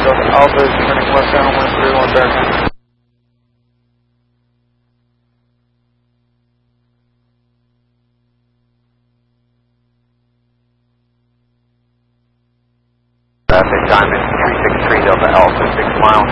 Delta Alpha is turning westbound, wind 31 Bear. Traffic, Diamond 363 Delta Alpha, 6 mile,